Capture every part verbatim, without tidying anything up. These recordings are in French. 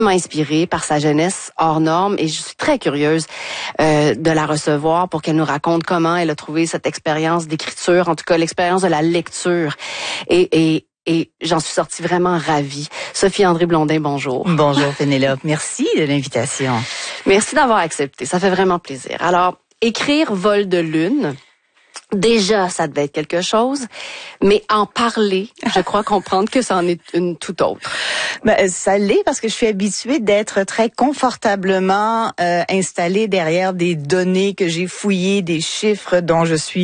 inspirée par sa jeunesse hors norme et je suis très curieuse euh, de la recevoir pour qu'elle nous raconte comment elle a trouvé cette expérience d'écriture, en tout cas l'expérience de la lecture. Et, et, et j'en suis sortie vraiment ravie. Sophie-André Blondin, bonjour. Bonjour Pénélope, merci de l'invitation. Merci d'avoir accepté, ça fait vraiment plaisir. Alors, écrire Vol de lune, déjà, ça devait être quelque chose, mais en parler, je crois comprendre que ça en est une toute autre. Ben, ça l'est parce que je suis habituée d'être très confortablement euh, installée derrière des données que j'ai fouillées, des chiffres dont je suis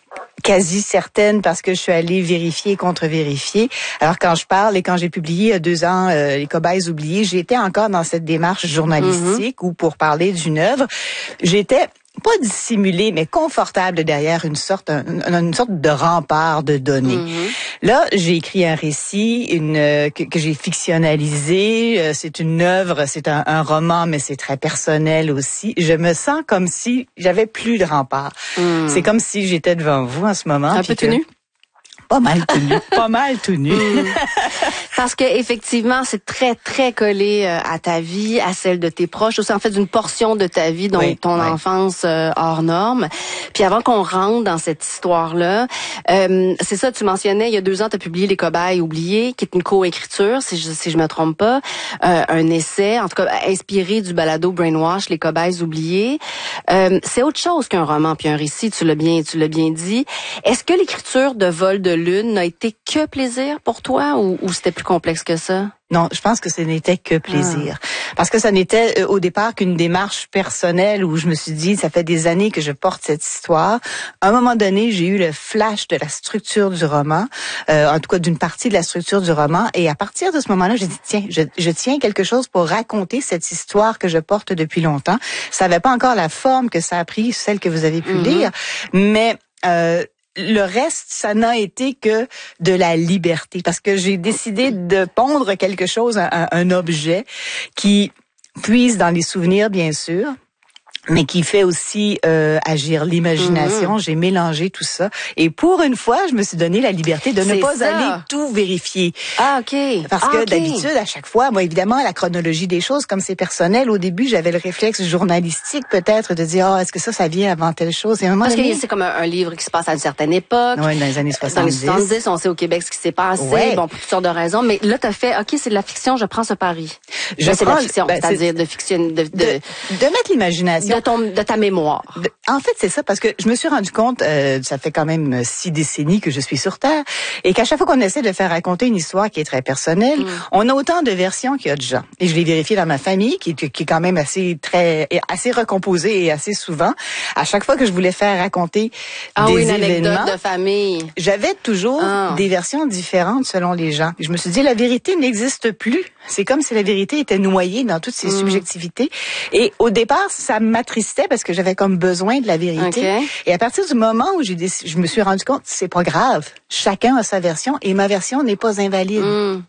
quasi certaine parce que je suis allée vérifier et contre-vérifier. Alors quand je parle et quand j'ai publié il y a deux ans euh, Les Cobayes oubliés, j'étais encore dans cette démarche journalistique mm-hmm. où pour parler d'une œuvre, j'étais pas dissimulée, mais confortable derrière une sorte, une, une sorte de rempart de données. Mm-hmm. Là, j'ai écrit un récit, une euh, que, que j'ai fictionnalisé. Euh, c'est une œuvre, c'est un, un roman, mais c'est très personnel aussi. Je me sens comme si j'avais plus de rempart. Mm. C'est comme si j'étais devant vous en ce moment. Un peu tout nu? Pas mal tout nu. Pas mal tout nu. Mm. Parce que effectivement, c'est très très collé euh, à ta vie, à celle de tes proches, aussi en fait d'une portion de ta vie, donc oui, ton oui. enfance euh, hors norme. Puis avant qu'on rentre dans cette histoire-là, euh, c'est ça, tu mentionnais il y a deux ans, tu as publié Les Cobayes oubliés, qui est une co-écriture, si je si je me trompe pas, euh, un essai, en tout cas inspiré du balado Brainwash, Les Cobayes oubliés. Euh, c'est autre chose qu'un roman puis un récit, tu l'as bien tu l'as bien dit. Est-ce que l'écriture de Vol de lune n'a été que plaisir pour toi ou, ou c'était plus complexe que ça? Non, je pense que ce n'était que plaisir. Ah. Parce que ça n'était euh, au départ qu'une démarche personnelle où je me suis dit, ça fait des années que je porte cette histoire. À un moment donné, j'ai eu le flash de la structure du roman, euh, en tout cas d'une partie de la structure du roman. Et à partir de ce moment-là, j'ai dit, tiens, je, je tiens quelque chose pour raconter cette histoire que je porte depuis longtemps. Ça n'avait pas encore la forme que ça a pris, celle que vous avez pu mm-hmm. lire, mais... Euh, le reste, ça n'a été que de la liberté parce que j'ai décidé de pondre quelque chose, un, un objet qui puise dans les souvenirs, bien sûr, mais qui fait aussi euh, agir l'imagination. Mmh. J'ai mélangé tout ça. Et pour une fois, je me suis donné la liberté de ne C'est pas ça. aller tout vérifier. Ah, OK. Parce ah, que okay. d'habitude, à chaque fois, moi, évidemment, la chronologie des choses, comme c'est personnel, au début, j'avais le réflexe journalistique, peut-être, de dire, ah, oh, est-ce que ça, ça vient avant telle chose? Et à un moment Parce donné, que c'est comme un, un livre qui se passe à une certaine époque. Oui, dans les années soixante-dix. Dans les soixante-dix, on sait au Québec ce qui s'est passé. Ouais. Bon, pour toutes sortes de raisons. Mais là, t'as fait, OK, c'est de la fiction, je prends ce pari. Je là, prends, c'est de la fiction, ben, c'est-à-dire de fiction, de, de, de, de mettre l'imagination. De ton, de ta mémoire. De, en fait, c'est ça, parce que je me suis rendu compte, euh, ça fait quand même six décennies que je suis sur Terre, et qu'à chaque fois qu'on essaie de faire raconter une histoire qui est très personnelle, mm. on a autant de versions qu'il y a de gens. Et je l'ai vérifié dans ma famille, qui, qui est quand même assez très, assez recomposée et assez souvent. À chaque fois que je voulais faire raconter ah des oui, une événements, anecdote de famille, j'avais toujours ah. des versions différentes selon les gens. Je me suis dit, la vérité n'existe plus. C'est comme si la vérité était noyée dans toutes ses mm. subjectivités. Et au départ, ça m'attristait parce que j'avais comme besoin de la vérité. Okay. Et à partir du moment où j'ai déc... je me suis rendu compte, c'est pas grave. Chacun a sa version et ma version n'est pas invalide. Mm.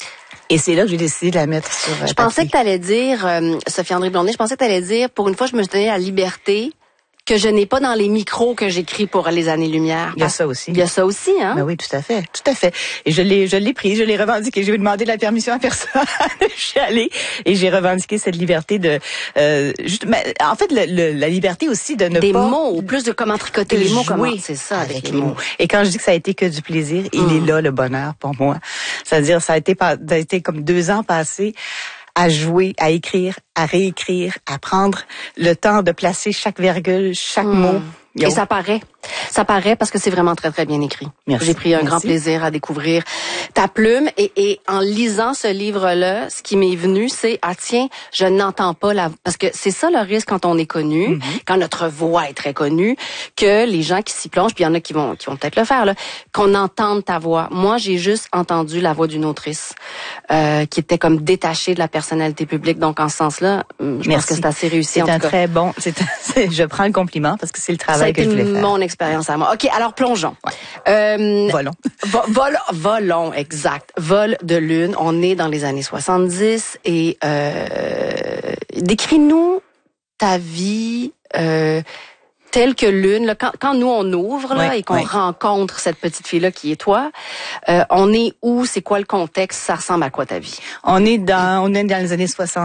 Et c'est là que j'ai décidé de la mettre sur euh, Je pensais que tu allais dire, euh, Sophie-André Blondin, je pensais que tu allais dire, pour une fois, je me suis donné la liberté que je n'ai pas dans les micros que j'écris pour les années-lumière. Il y a ça aussi. Il y a ça aussi, hein? Ben oui, tout à fait, tout à fait. Et je l'ai, je l'ai pris, je l'ai revendiqué. J'ai demandé la permission à personne. Je suis allée et j'ai revendiqué cette liberté de, euh, juste, mais, en fait, le, le, la liberté aussi de ne Des pas... Des mots, plus de comment tricoter les mots, comment... C'est ça, avec, avec les mots. mots. Et quand je dis que ça a été que du plaisir, il mm. est là le bonheur pour moi. C'est-à-dire, ça a été, ça a été comme deux ans passés à jouer, à écrire, à réécrire, à prendre le temps de placer chaque virgule, chaque mmh. mot. Et ça paraît. Ça paraît parce que c'est vraiment très, très bien écrit. Merci. J'ai pris un Merci. grand plaisir à découvrir ta plume. Et, et en lisant ce livre-là, ce qui m'est venu, c'est, ah tiens, je n'entends pas la... Parce que c'est ça le risque quand on est connu, mm-hmm. quand notre voix est très connue, que les gens qui s'y plongent, puis il y en a qui vont qui vont peut-être le faire, là, qu'on entende ta voix. Moi, j'ai juste entendu la voix d'une autrice euh, qui était comme détachée de la personnalité publique. Donc, en ce sens-là, je Merci. pense que c'est assez réussi. C'est en un tout cas. très bon... C'est, c'est, je prends le compliment parce que c'est le travail que je voulais faire. Mon expérience à moi. OK, alors plongeons. Ouais. Euh, volons. Vo- vol, volons, exact. Vol de lune. On est dans les années soixante-dix et euh, décris-nous ta vie, euh, telle que l'une. Là, quand, quand nous, on ouvre là, ouais, et qu'on ouais. rencontre cette petite fille-là qui est toi, euh, on est où? C'est quoi le contexte? Ça ressemble à quoi ta vie? On est dans, on est dans les années soixante.